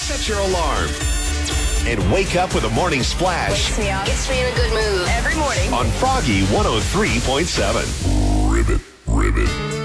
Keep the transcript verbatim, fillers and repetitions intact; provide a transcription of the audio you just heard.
Set your alarm and wake up with a morning splash. Wakes me up. Gets me in a good mood. Every morning. On Froggy one oh three point seven. Ribbit, ribbit.